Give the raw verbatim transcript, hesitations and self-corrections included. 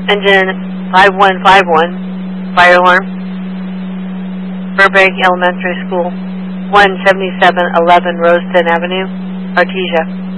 Engine five one five one, fire alarm. Burbank Elementary School, one seventy-seven eleven Roseton Avenue, Artesia.